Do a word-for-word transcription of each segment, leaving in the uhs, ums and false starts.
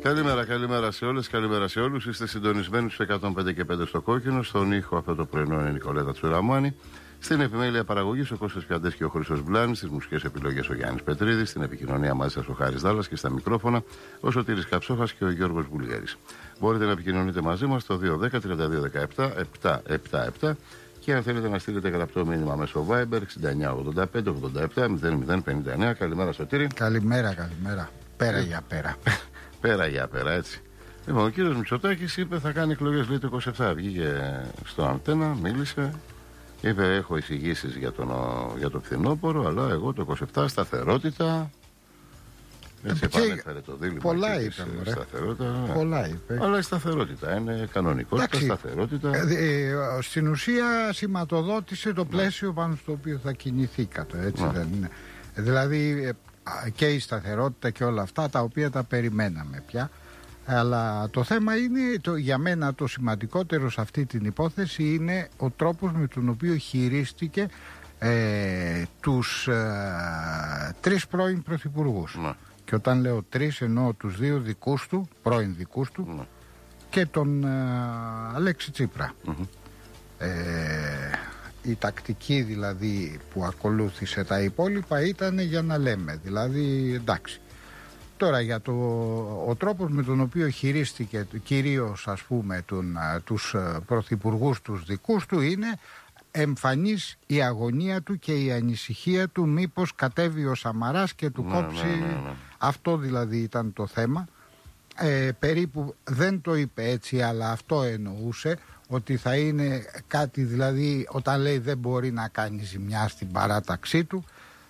Καλημέρα, καλημέρα σε όλες, καλημέρα σε όλους. Είστε συντονισμένοι στους εκατόν πέντε και πέντε στο Κόκκινο. Στον ήχο αυτό το πρωινό είναι η Νικολέτα Τσουραμάνη. Στην επιμέλεια παραγωγής ο Κώστας Πιαντές και ο Χρήστος Μπλάνης. Στις μουσικές επιλογές ο Γιάννης Πετρίδης. Στην επικοινωνία μαζί σας ο Χάρης Δάλλας και στα μικρόφωνα ο Σωτήρης Καψόχας και ο Γιώργος Βουλγαρής. Μπορείτε να επικοινωνείτε μαζί μας στο δύο ένα μηδέν τριάντα δύο δεκαεπτά επτακόσια εβδομήντα επτά και αν θέλετε να στείλετε γραπτό μήνυμα μέσω Viber εξήντα εννιά ογδόντα πέντε ογδόντα επτά μηδέν μηδέν πενήντα εννιά. Καλημέρα Σωτήρη. Καλημέρα, καλημέρα. Πέρα για πέρα. Πέρα για πέρα, έτσι. Λοιπόν, ο κύριος Μητσοτάκης είπε θα κάνει εκλογές λέει το είκοσι επτά. Βγήκε στο Αντένα, μίλησε. Είπε έχω εισηγήσεις για, για το φθινόπωρο, αλλά εγώ το είκοσι επτά σταθερότητα. Έτσι επανέφερε το δίλημμα. Πολλά είπε. Σταθερότητα. Πολλά είπε. Αλλά η σταθερότητα είναι κανονικότητα. Σταθερότητα. Ε, ε, στην ουσία σηματοδότησε το πλαίσιο ναι. πάνω στο οποίο θα κινηθήκατε. Έτσι ναι. δεν είναι. Δηλαδή και η σταθερότητα και όλα αυτά τα οποία τα περιμέναμε πια. Αλλά το θέμα είναι, το, για μένα το σημαντικότερο σε αυτή την υπόθεση είναι ο τρόπος με τον οποίο χειρίστηκε ε, τους ε, τρεις πρώην πρωθυπουργούς. Ναι. Και όταν λέω τρεις εννοώ τους δύο δικούς του, πρώην δικούς του ναι. και τον ε, Αλέξη Τσίπρα. Mm-hmm. Ε, η τακτική δηλαδή που ακολούθησε τα υπόλοιπα ήταν για να λέμε, δηλαδή εντάξει. Τώρα για το, ο τρόπος με τον οποίο χειρίστηκε κυρίως ας πούμε τον, τους πρωθυπουργούς τους δικούς του είναι εμφανής η αγωνία του και η ανησυχία του μήπως κατέβει ο Σαμαράς και του ναι, κόψει, ναι, ναι, ναι. αυτό δηλαδή ήταν το θέμα. Ε, περίπου δεν το είπε έτσι αλλά αυτό εννοούσε ότι θα είναι κάτι δηλαδή όταν λέει δεν μπορεί να κάνει ζημιά στην παράταξή του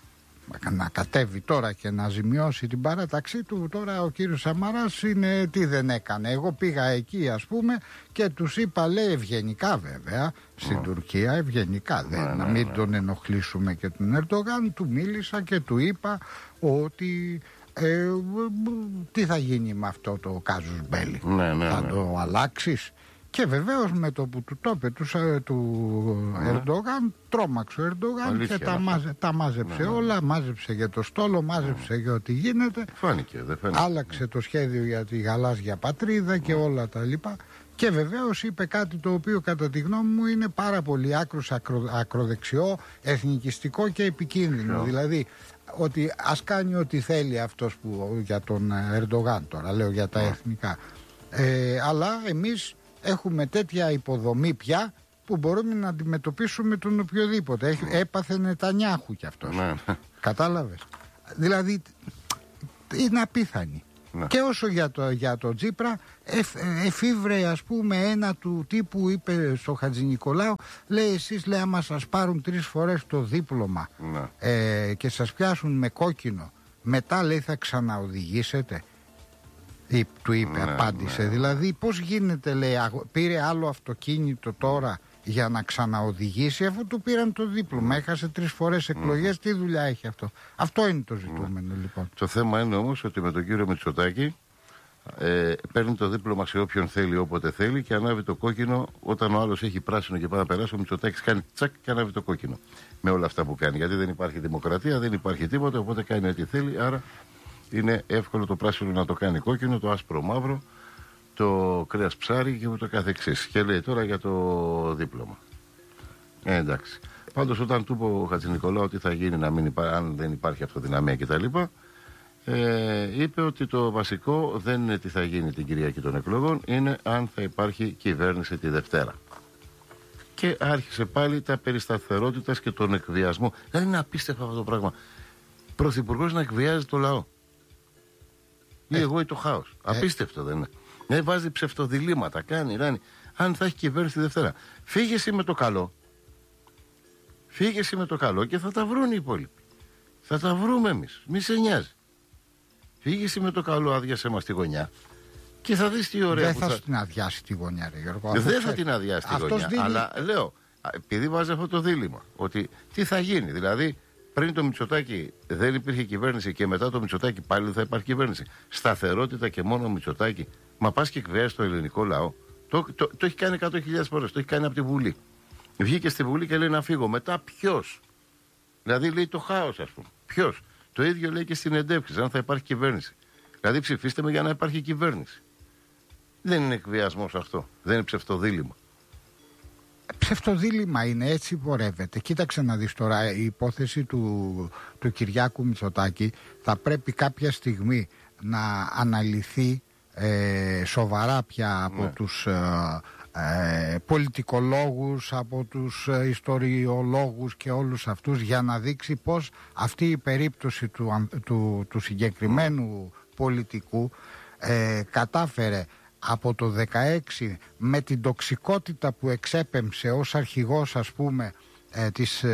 να κατέβει τώρα και να ζημιώσει την παράταξή του. Τώρα ο κύριος Σαμαράς είναι τι δεν έκανε. Εγώ πήγα εκεί ας πούμε και τους είπα λέει ευγενικά βέβαια στην mm. Τουρκία ευγενικά δεν, mm. να μην mm. τον ενοχλήσουμε και τον Ερντογάν. Του μίλησα και του είπα ότι ε, τι θα γίνει με αυτό το κάζους μπέλι mm. θα mm. το αλλάξεις. Και βεβαίως με το που του το είπε του, του ναι. Ερντογάν, τρόμαξε ο Ερντογάν Αλήθεια, και τα, μάζε, τα μάζεψε ναι, ναι. όλα. Μάζεψε για το στόλο, μάζεψε ναι. για ό,τι γίνεται. Φάνηκε, δεν φάνηκε. Άλλαξε ναι. το σχέδιο για τη γαλάζια πατρίδα και ναι. όλα τα λοιπά. Και βεβαίως είπε κάτι το οποίο κατά τη γνώμη μου είναι πάρα πολύ άκρος, ακρο, ακροδεξιό, εθνικιστικό και επικίνδυνο. Yeah. Δηλαδή ότι ας κάνει ό,τι θέλει αυτός που, για τον Ερντογάν τώρα, λέω για τα yeah. εθνικά. Ε, αλλά εμείς έχουμε τέτοια υποδομή πια που μπορούμε να αντιμετωπίσουμε τον οποιοδήποτε. Έχει, έπαθε Νετανιάχου κι αυτός. Ναι. Κατάλαβες. Δηλαδή είναι απίθανη. Ναι. Και όσο για το, για το Τσίπρα εφ, εφήβρε ας πούμε ένα του τύπου είπε στο Χατζηνικολάου λέει εσείς λέει άμα σας πάρουν τρεις φορές το δίπλωμα ναι. ε, και σας πιάσουν με κόκκινο μετά λέει θα ξαναοδηγήσετε. Του είπε, ναι, απάντησε. Ναι. Δηλαδή, πώς γίνεται, λέει, πήρε άλλο αυτοκίνητο τώρα για να ξαναοδηγήσει, αφού του πήραν το δίπλωμα. Mm. Έχασε τρεις φορές εκλογές. Mm. Τι δουλειά έχει αυτό. Αυτό είναι το ζητούμενο, mm. λοιπόν. Το θέμα είναι όμως ότι με τον κύριο Μητσοτάκη ε, παίρνει το δίπλωμα σε όποιον θέλει, όποτε θέλει και ανάβει το κόκκινο όταν ο άλλος έχει πράσινο και πάει να περάσει. Ο Μητσοτάκης κάνει τσακ και ανάβει το κόκκινο. Με όλα αυτά που κάνει. Γιατί δεν υπάρχει δημοκρατία, δεν υπάρχει τίποτα, οπότε κάνει ό,τι θέλει. Άρα. Είναι εύκολο το πράσινο να το κάνει κόκκινο, το άσπρο μαύρο, το κρέας ψάρι και ούτω καθεξής. Και λέει τώρα για το δίπλωμα. Ε, εντάξει. Πάντως όταν του είπε ο Χατζηνικολάου ότι θα γίνει να μην υπά... αν δεν υπάρχει αυτοδυναμία κτλ. Ε, είπε ότι το βασικό δεν είναι τι θα γίνει την Κυριακή των εκλογών, είναι αν θα υπάρχει κυβέρνηση τη Δευτέρα. Και άρχισε πάλι τα περί σταθερότητας και τον εκβιασμό. Δεν είναι απίστευτο αυτό το πράγμα. Πρωθυπουργός να εκβιάζει το λαό. Ή εγώ ή το χάος. Ε. Απίστευτο δεν είναι. Ε, βάζει ψευτοδιλήμματα, κάνει, ράνει. Αν θα έχει κυβέρνηση τη Δευτέρα. Φύγε εσύ με το καλό. Φύγε εσύ με το καλό και θα τα βρουν οι υπόλοιποι. Θα τα βρούμε εμείς. Μη σε νοιάζει. Φύγε εσύ με το καλό, άδειασέ μας τη γωνιά. Και θα δεις τι ωραία. Δεν που θα, θα την αδειάσει τη γωνιά, ρε Γιώργο. Δεν θα την αδειάσει τη γωνιά. Δίνει... Αλλά λέω, επειδή βάζει αυτό το δίλημμα, ότι τι θα γίνει. Δηλαδή, πριν το Μητσοτάκη δεν υπήρχε κυβέρνηση και μετά το Μητσοτάκη πάλι δεν θα υπάρχει κυβέρνηση. Σταθερότητα και μόνο Μητσοτάκη. Μα πας και εκβιάζει το ελληνικό λαό. Το, το, το, το έχει κάνει εκατό χιλιάδες φορές. Το έχει κάνει από τη Βουλή. Βγήκε στη Βουλή και λέει να φύγω. Μετά ποιος. Δηλαδή λέει το χάος, ας πούμε. Ποιος. Το ίδιο λέει και στην εντεύξη, αν θα υπάρχει κυβέρνηση. Δηλαδή ψηφίστε με για να υπάρχει κυβέρνηση. Δεν είναι εκβιασμός αυτό. Δεν είναι ψευτοδίλημμα. Ψευτοδίλημμα είναι, έτσι πορεύεται. Κοίταξε να δεις τώρα, η υπόθεση του, του Κυριάκου Μητσοτάκη θα πρέπει κάποια στιγμή να αναλυθεί ε, σοβαρά πια από ναι. τους ε, ε, πολιτικολόγους, από τους ε, ιστοριολόγους και όλους αυτούς, για να δείξει πως αυτή η περίπτωση του, του, του συγκεκριμένου πολιτικού ε, κατάφερε από το δεκαέξι με την τοξικότητα που εξέπεμψε ως αρχηγός, ας πούμε, ε, της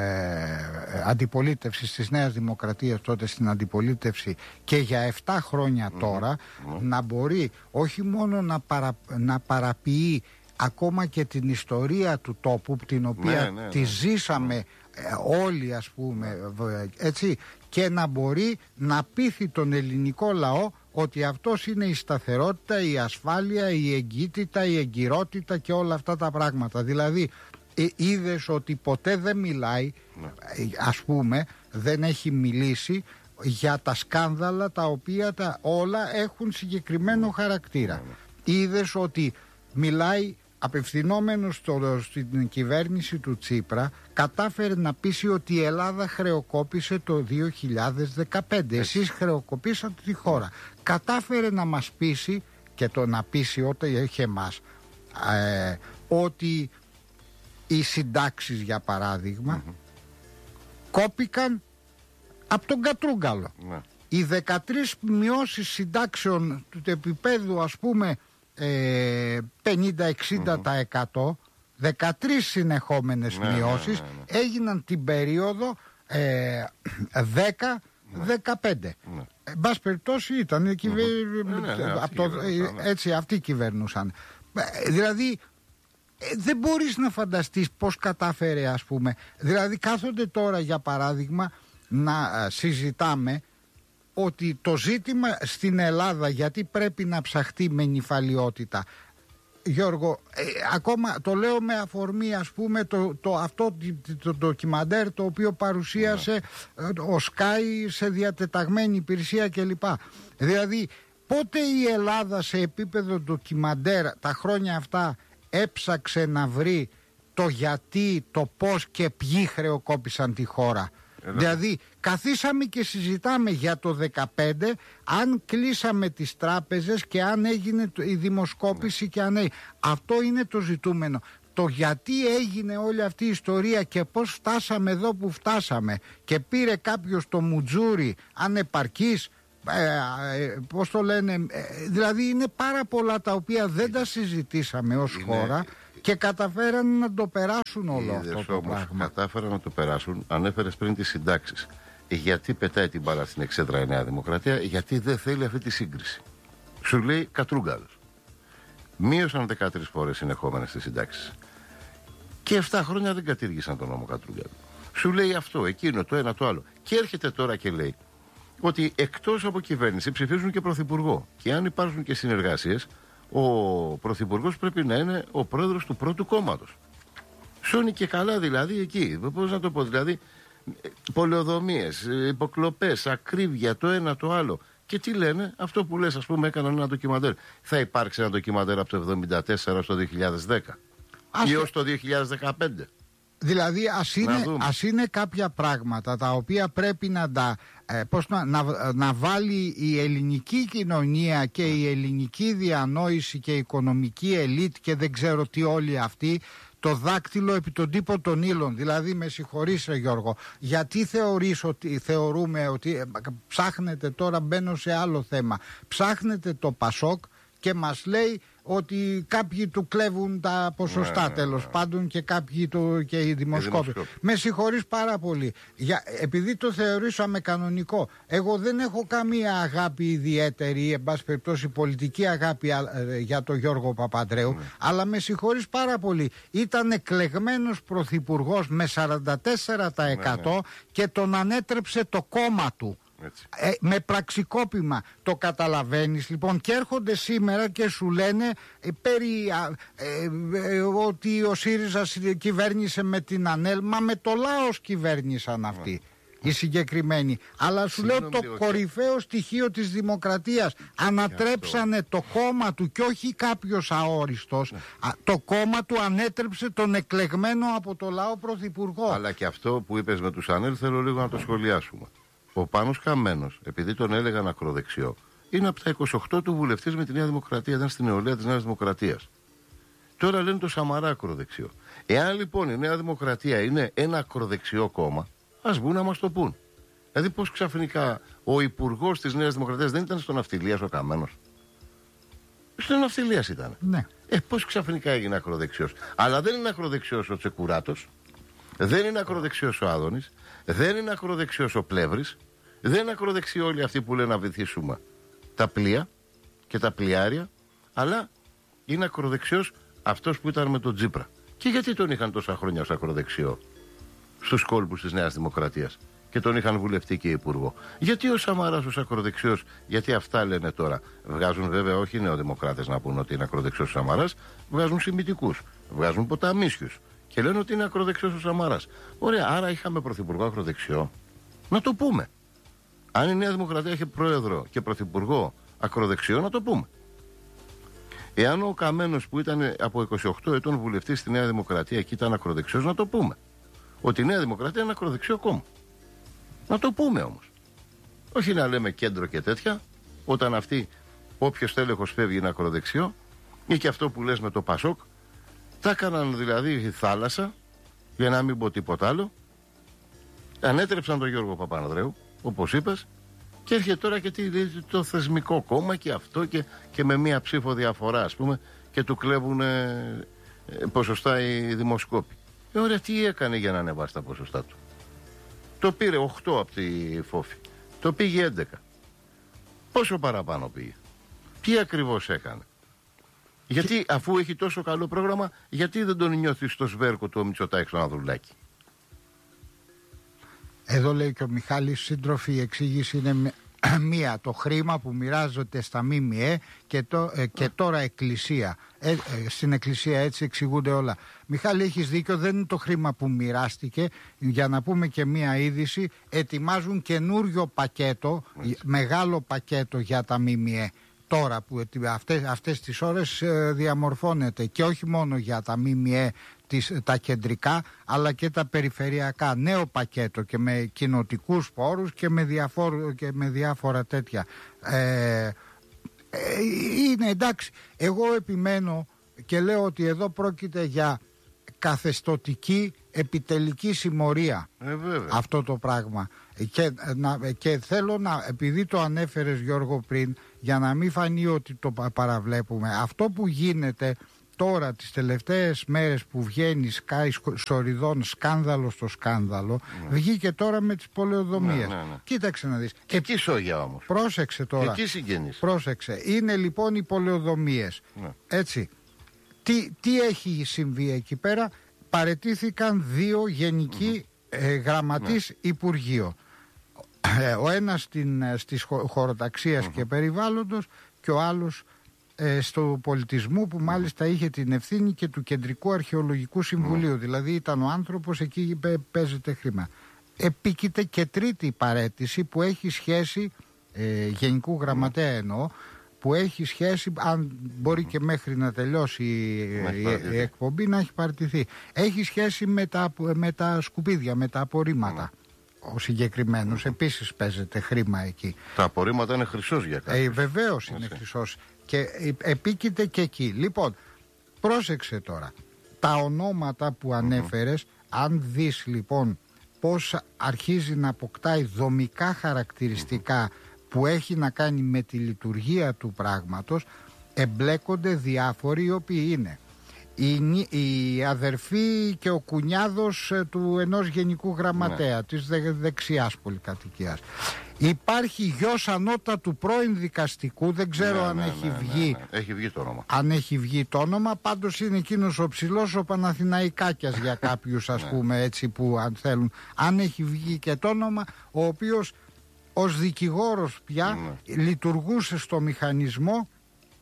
ε, αντιπολίτευσης της Νέας Δημοκρατίας, τότε στην αντιπολίτευση, και για επτά χρόνια τώρα mm-hmm. να μπορεί όχι μόνο να, παρα, να παραποιεί ακόμα και την ιστορία του τόπου, την οποία ναι, ναι, ναι. τη ζήσαμε ε, όλοι, ας πούμε, έτσι, και να μπορεί να πείθει τον ελληνικό λαό ότι αυτός είναι η σταθερότητα, η ασφάλεια, η εγκύτητα, η εγκυρότητα και όλα αυτά τα πράγματα. Δηλαδή ε, είδες ότι ποτέ δεν μιλάει, ναι. ας πούμε, δεν έχει μιλήσει για τα σκάνδαλα τα οποία τα όλα έχουν συγκεκριμένο ναι. χαρακτήρα. Ναι, ναι. Είδες ότι μιλάει απευθυνόμενος στο, στην κυβέρνηση του Τσίπρα, κατάφερε να πείσει ότι η Ελλάδα χρεοκόπησε το δύο χιλιάδες δεκαπέντε. Εσείς χρεοκοπήσατε τη χώρα. Κατάφερε να μας πείσει, και το να πείσει όταν έχει εμάς, ε, ότι οι συντάξεις, για παράδειγμα, mm-hmm. κόπηκαν από τον Κατρούγκαλο. Mm-hmm. Οι δεκατρείς μειώσεις συντάξεων του επίπεδου, ας πούμε, πενήντα με εξήντα τοις εκατό, δεκατρείς συνεχόμενες ναι, μειώσεις ναι, ναι, ναι. έγιναν την περίοδο ε, δέκα με δεκαπέντε. Ναι. Εν πάση περιπτώσει ήταν κυβε... ναι, ναι, ναι, από το... έτσι αυτοί κυβερνούσαν. Δηλαδή δεν μπορείς να φανταστείς πώς κατάφερε, ας πούμε. Δηλαδή κάθονται τώρα, για παράδειγμα, να συζητάμε ότι το ζήτημα στην Ελλάδα, γιατί πρέπει να ψαχτεί με νυφαλιότητα, Γιώργο, ε, ακόμα το λέω με αφορμή, ας πούμε, το, το, αυτό το, το ντοκιμαντέρ το οποίο παρουσίασε yeah. ο Sky σε διατεταγμένη υπηρεσία κλπ. Δηλαδή πότε η Ελλάδα σε επίπεδο ντοκιμαντέρ τα χρόνια αυτά έψαξε να βρει το γιατί, το πώς και ποιοι χρεοκόπησαν τη χώρα? Εδώ. Δηλαδή καθίσαμε και συζητάμε για το δεκαπέντε, αν κλείσαμε τις τράπεζες και αν έγινε η δημοσκόπηση, ναι. και αν έγινε. Αυτό είναι το ζητούμενο. Το γιατί έγινε όλη αυτή η ιστορία και πώς φτάσαμε εδώ που φτάσαμε, και πήρε κάποιος το μουτζούρι ανεπαρκής, ε, ε, πώς το λένε, ε, δηλαδή είναι πάρα πολλά τα οποία δεν τα συζητήσαμε ως είναι... χώρα. Και καταφέραν να το περάσουν όλο Είδες αυτό το όμως, πράγμα. Κατάφεραν να το περάσουν. Ανέφερες πριν τις συντάξεις. Γιατί πετάει την μπάλα στην εξέδρα η Νέα Δημοκρατία? Γιατί δεν θέλει αυτή τη σύγκριση. Σου λέει Κατρούγκαλος. Μείωσαν δεκατρείς φορές συνεχόμενες τις συντάξεις. Και επτά χρόνια δεν κατήργησαν τον νόμο Κατρούγκαλο. Σου λέει αυτό, εκείνο, το ένα, το άλλο. Και έρχεται τώρα και λέει ότι εκτός από κυβέρνηση ψηφίζουν και πρωθυπουργό. Και αν υπάρχουν και συνεργασίες, ο πρωθυπουργός πρέπει να είναι ο πρόεδρος του πρώτου κόμματος. Σώνει και καλά δηλαδή εκεί. Πώς να το πω, δηλαδή πολεοδομίες, υποκλοπές, ακρίβεια, το ένα το άλλο. Και τι λένε? Αυτό που λες, ας πούμε, έκαναν ένα ντοκιμαντέρ. Θα υπάρξει ένα ντοκιμαντέρ από το εβδομήντα τέσσερα στο δύο χιλιάδες δέκα ας... ή ως το δύο χιλιάδες δεκαπέντε. Δηλαδή ας είναι, ας είναι κάποια πράγματα τα οποία πρέπει να τα ε, πώς να, να, να βάλει η ελληνική κοινωνία και η ελληνική διανόηση και η οικονομική ελίτ και δεν ξέρω τι όλοι αυτοί, το δάκτυλο επί τον τύπο των ύλων. Δηλαδή με συγχωρείς ρε Γιώργο, γιατί θεωρείς ότι, θεωρούμε ότι ε, ψάχνετε, τώρα μπαίνω σε άλλο θέμα, ψάχνετε το Πασόκ και μας λέει ότι κάποιοι του κλέβουν τα ποσοστά, ναι, ναι, τέλος ναι. πάντων, και κάποιοι του και οι δημοσκόποι. Με συγχωρείς πάρα πολύ. Για, επειδή το θεωρήσαμε κανονικό, εγώ δεν έχω καμία αγάπη ιδιαίτερη ή εν πάση περιπτώσει πολιτική αγάπη για τον Γιώργο Παπανδρέου, ναι. αλλά με συγχωρείς πάρα πολύ. Ήταν εκλεγμένος πρωθυπουργός με σαράντα τέσσερα τοις εκατό ναι, ναι. και τον ανέτρεψε το κόμμα του. Ε, με πραξικόπημα. Το καταλαβαίνεις λοιπόν? Και έρχονται σήμερα και σου λένε ε, περί, ε, ε, ότι ο ΣΥΡΙΖΑ κυβέρνησε με την ΑΝΕΛ. Μα με το λαός κυβέρνησαν αυτοί. οι συγκεκριμένοι. Αλλά σου λέω το κορυφαίο στοιχείο της δημοκρατίας. Ανατρέψανε το κόμμα του και όχι κάποιος αόριστος. Ναι. Το κόμμα του ανέτρεψε τον εκλεγμένο από το λαό πρωθυπουργό. Αλλά και αυτό που είπες με τους Ανέλ θέλω λίγο να το σχολιάσουμε. Ο Πάνος Καμένος, επειδή τον έλεγαν ακροδεξιό, είναι από τα είκοσι οκτώ του βουλευτής με τη Νέα Δημοκρατία, ήταν στην νεολαία της Νέας Δημοκρατίας. Τώρα λένε το Σαμαρά ακροδεξιό. Εάν λοιπόν η Νέα Δημοκρατία είναι ένα ακροδεξιό κόμμα, ας βγουν να μας το πούν. Δηλαδή, πώς ξαφνικά ο υπουργός της Νέας Δημοκρατίας δεν ήταν στο Ναυτιλίας ο Καμένος? Στο Ναυτιλίας ήταν. Ναι. Ε, πώς ξαφνικά έγινε ακροδεξιός? Αλλά δεν είναι ακροδεξιός ο Τσεκουράτος, δεν είναι ακροδεξιός ο Άδωνης, δεν είναι ακροδεξιός ο Πλεύρης, δεν είναι ακροδεξιοί όλοι αυτοί που λένε να βυθίσουμε τα πλοία και τα πλοιάρια, αλλά είναι ακροδεξιός αυτός που ήταν με τον Τζίπρα. Και γιατί τον είχαν τόσα χρόνια ως ακροδεξιό στους κόλπους της Νέας Δημοκρατίας και τον είχαν βουλευτή και υπουργό? Γιατί ο Σαμαράς ως ακροδεξιός? Γιατί αυτά λένε τώρα. Βγάζουν βέβαια όχι οι νεοδημοκράτες να πούν ότι είναι ακροδεξιός ο Σαμαράς, βγάζουν σημιτικούς, βγάζουν ποταμίσιους και λένε ότι είναι ακροδεξιός ο Σαμαράς. Ωραία, άρα είχαμε πρωθυπουργό ακροδεξιό. Να το πούμε. Αν η Νέα Δημοκρατία έχει πρόεδρο και πρωθυπουργό ακροδεξιό, να το πούμε. Εάν ο Καμένος που ήταν από είκοσι οκτώ ετών βουλευτής στη Νέα Δημοκρατία και ήταν ακροδεξιός, να το πούμε. Ότι η Νέα Δημοκρατία είναι ακροδεξιό κόμμα. Να το πούμε όμως. Όχι να λέμε κέντρο και τέτοια, όταν αυτοί, όποιος τέλεχος φεύγει είναι ακροδεξιό, ή και αυτό που λες με το Πασόκ, τα έκαναν δηλαδή θάλασσα, για να μην πω τίποτα άλλο, ανέτρεψαν τον Γιώργο Παπανδρέου, όπως είπες, και έρχεται τώρα και τι, το θεσμικό κόμμα και αυτό και, και με μία ψήφο διαφορά, ας πούμε, και του κλέβουν ε, ποσοστά οι δημοσκόποι. Ε, ωραία, τι έκανε για να ανεβάσει τα ποσοστά του? Το πήρε οκτώ από τη Φόφη. Το πήγε έντεκα. Πόσο παραπάνω πήγε? Τι ακριβώς έκανε? Γιατί αφού έχει τόσο καλό πρόγραμμα, γιατί δεν τον νιώθει στο σβέρκο του ο Μητσοτάκης στον Ανδρουλάκη? Εδώ λέει και ο Μιχάλης, σύντροφοι, η εξήγηση είναι μία. Το χρήμα που μοιράζονται στα ΜΜΕ και, το, ε, και τώρα εκκλησία. Ε, ε, στην εκκλησία έτσι εξηγούνται όλα. Μιχάλη, έχεις δίκιο, δεν είναι το χρήμα που μοιράστηκε. Για να πούμε και μία είδηση, ετοιμάζουν καινούριο πακέτο, έτσι, μεγάλο πακέτο για τα ΜΜΕ. Τώρα που αυτές, αυτές τις ώρες ε, διαμορφώνεται, και όχι μόνο για τα ΜΜΕ τις, τα κεντρικά, αλλά και τα περιφερειακά. Νέο πακέτο και με κοινοτικούς πόρους και με, διαφόρ, και με διάφορα τέτοια. Ε, ε, είναι εντάξει. Εγώ επιμένω και λέω ότι εδώ πρόκειται για καθεστωτική επιτελική συμμορία, ε, αυτό το πράγμα. Και, να, και θέλω να, επειδή το ανέφερες Γιώργο πριν, για να μην φανεί ότι το παραβλέπουμε, αυτό που γίνεται τώρα τις τελευταίες μέρες που βγαίνει σκάει σοριδών σκάνδαλο στο σκάνδαλο, ναι, βγήκε τώρα με τις πολεοδομίες. Ναι, ναι, ναι. Κοίταξε να δεις. Και εκεί σόγια όμως. Πρόσεξε τώρα. Εκεί συγγενείς. Πρόσεξε. Είναι λοιπόν οι πολεοδομίες. Ναι. Έτσι. Τι, τι έχει συμβεί εκεί πέρα? Παραιτήθηκαν δύο γενικοί mm-hmm. ε, γραμματείς ναι. Υπουργείο. Ε, ο ένας στην, στις χωροταξίας mm-hmm. και περιβάλλοντος και ο άλλος ε, στο πολιτισμού, που μάλιστα είχε την ευθύνη και του Κεντρικού Αρχαιολογικού Συμβουλίου. Mm-hmm. Δηλαδή ήταν ο άνθρωπος, εκεί παίζεται χρήμα. Επίκειται και τρίτη παραίτηση που έχει σχέση, ε, γενικού γραμματέα εννοώ, που έχει σχέση, αν μπορεί και μέχρι να τελειώσει η, η, η εκπομπή, να έχει παραιτηθεί. Έχει σχέση με τα, με τα σκουπίδια, με τα απορρίμματα. Mm. Ο συγκεκριμένος mm. επίσης παίζεται χρήμα εκεί. Τα απορρίμματα είναι χρυσός για κάτι. Ε, βεβαίως είναι χρυσός. Και επίκειται και εκεί. Λοιπόν, πρόσεξε τώρα. Τα ονόματα που ανέφερες, mm-hmm. αν δεις λοιπόν πώς αρχίζει να αποκτάει δομικά χαρακτηριστικά mm-hmm. που έχει να κάνει με τη λειτουργία του πράγματος, εμπλέκονται διάφοροι, οι οποίοι είναι η, η αδερφή και ο κουνιάδος του ενός γενικού γραμματέα, ναι, της δε, δεξιάς πολυκατοικίας. Υπάρχει γιος ανώτατου πρώην δικαστικού, δεν ξέρω, ναι, αν ναι, έχει ναι, βγει. Ναι, ναι. Έχει βγει το όνομα. Αν έχει βγει το όνομα, πάντως είναι εκείνος ο ψηλός ο Παναθηναϊκάκιας για κάποιους, ας πούμε, έτσι, που αν θέλουν. Αν έχει βγει και το όνομα, ο οποίος ως δικηγόρος πια mm. λειτουργούσε στο μηχανισμό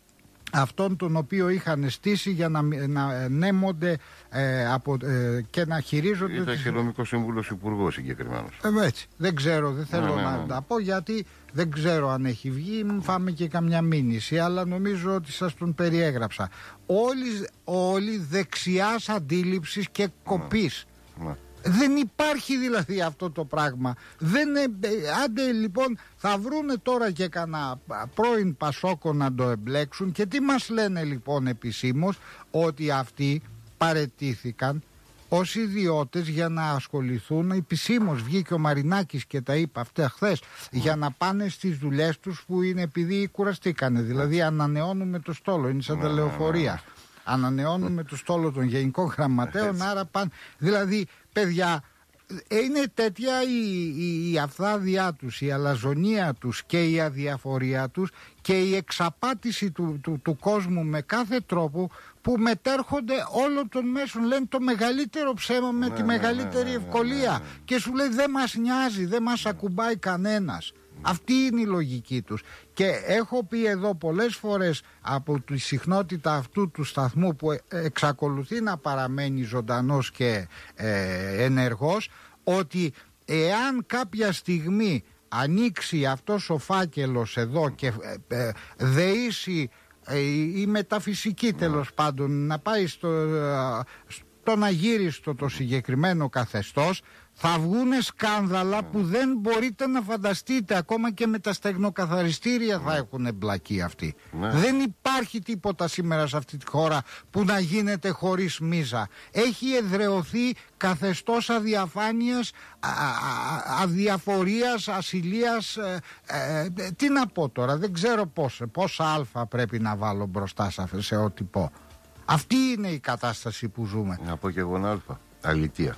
αυτόν τον οποίο είχαν στήσει για να, να ανέμονται ε, από, ε, και να χειρίζονται. Ήταν τις... και νομικός σύμβουλος υπουργός συγκεκριμένος. Ε, έτσι. Δεν ξέρω, δεν θέλω ναι, ναι, ναι. να τα πω γιατί δεν ξέρω αν έχει βγει. Μου φάμε και καμιά μήνυση, αλλά νομίζω ότι σας τον περιέγραψα. Όλοι, όλοι δεξιάς αντίληψης και κοπής. Ναι. Ναι. Δεν υπάρχει δηλαδή αυτό το πράγμα. Δεν, άντε λοιπόν θα βρούνε τώρα και κανένα πρώην Πασόκο να το εμπλέξουν. Και τι μας λένε λοιπόν επισήμως? Ότι αυτοί παραιτήθηκαν ως ιδιώτες για να ασχοληθούν. Επισήμως βγήκε ο Μαρινάκης και τα είπε αυτά χθες, για να πάνε στις δουλειές τους που είναι επειδή κουραστήκανε. Δηλαδή ανανεώνουμε το στόλο, είναι σαν τα λεωφορεία. Ανανεώνουμε το στόλο των γενικών γραμματέων, άρα πάνε. Δηλαδή, παιδιά, είναι τέτοια η, η, η αφθάδειά τους, η αλαζονία τους και η αδιαφορία τους και η εξαπάτηση του, του, του κόσμου με κάθε τρόπο, που μετέρχονται όλων των μέσων, λένε το μεγαλύτερο ψέμα με ναι, τη μεγαλύτερη ναι, ναι, ευκολία ναι, ναι, ναι. Και σου λέει δεν μας νοιάζει, δεν μας ακουμπάει κανένας. Αυτή είναι η λογική τους. Και έχω πει εδώ πολλές φορές από τη συχνότητα αυτού του σταθμού που εξακολουθεί να παραμένει ζωντανός και ε, ενεργός, ότι εάν κάποια στιγμή ανοίξει αυτός ο φάκελος εδώ και ε, ε, δεήσει ε, η μεταφυσική τέλος πάντων να πάει στο, ε, στον αγύριστο το συγκεκριμένο καθεστώς, θα βγούνε σκάνδαλα που δεν μπορείτε να φανταστείτε. Ακόμα και με τα στεγνοκαθαριστήρια θα έχουν εμπλακεί αυτοί. Ναι. Δεν υπάρχει τίποτα σήμερα σε αυτή τη χώρα που να γίνεται χωρίς μίζα. Έχει εδραιωθεί καθεστώς αδιαφάνειας, α, α, αδιαφορίας, ασυλίας. Ε, ε, τι να πω τώρα, δεν ξέρω πώς, πόσα αλφα πρέπει να βάλω μπροστά σε ό,τι πω. Αυτή είναι η κατάσταση που ζούμε. Να πω και εγώ ένα αλφα. Αλητεία.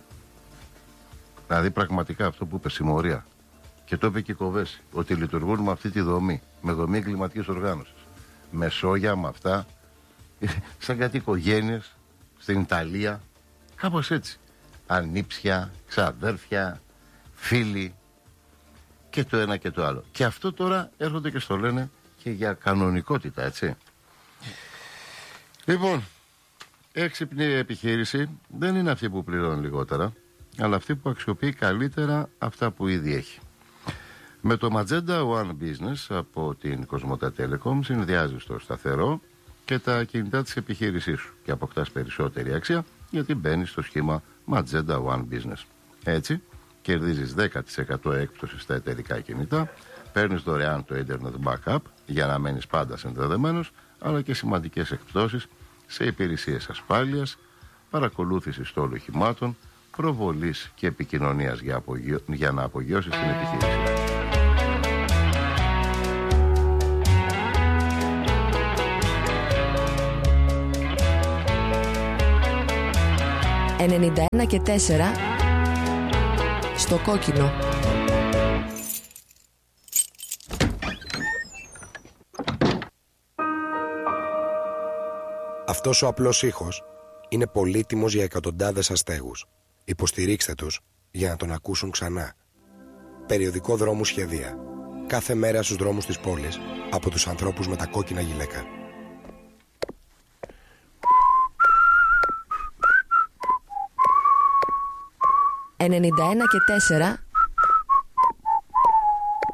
Δηλαδή πραγματικά αυτό που είπε, συμμορία. Και το είπε και η Κοβέση, ότι λειτουργούν με αυτή τη δομή, με δομή εγκληματικής οργάνωσης. Με σόγια, με αυτά, σαν κάτι οικογένειες στην Ιταλία, κάπως έτσι. Ανήψια, ξαδέρφια, φίλοι και το ένα και το άλλο. Και αυτό τώρα έρχονται και στο λένε και για κανονικότητα, έτσι. Λοιπόν, έξυπνη επιχείρηση δεν είναι αυτή που πληρώνει λιγότερα, αλλά αυτή που αξιοποιεί καλύτερα αυτά που ήδη έχει. Με το Magenta One Business από την Κοσμοτέ Telecom συνδυάζεις το σταθερό και τα κινητά της επιχείρησής σου και αποκτάς περισσότερη αξία, γιατί μπαίνεις στο σχήμα Magenta One Business. Έτσι, κερδίζεις δέκα τοις εκατό έκπτωση στα εταιρικά κινητά, παίρνεις δωρεάν το Internet Backup για να μένεις πάντα συνδεδεμένος, αλλά και σημαντικές εκπτώσεις σε υπηρεσίες ασφάλειας, παρακολούθηση στόλου οχημάτων, προβολής και επικοινωνίας για, απογειο... για να απογειώσεις την επιχείρηση. ενενήντα ένα και τέσσερα στο κόκκινο. Αυτός ο απλός ήχος είναι πολύτιμος για εκατοντάδες αστέγους. Υποστηρίξτε τους για να τον ακούσουν ξανά. Περιοδικό Δρόμου Σχεδία. Κάθε μέρα στους δρόμους της πόλης από τους ανθρώπους με τα κόκκινα γυλαίκα. ενενήντα ένα και τέσσερα